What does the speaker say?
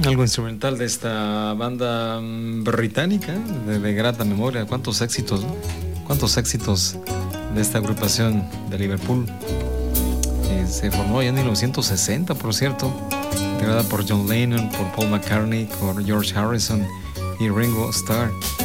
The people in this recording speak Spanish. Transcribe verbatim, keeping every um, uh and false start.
Algo instrumental de esta banda británica de, de grata memoria. Cuántos éxitos, ¿no? Cuántos éxitos de esta agrupación de Liverpool. Eh, se formó ya en mil novecientos sesenta, por cierto, integrada por John Lennon, por Paul McCartney, por George Harrison y Ringo Starr.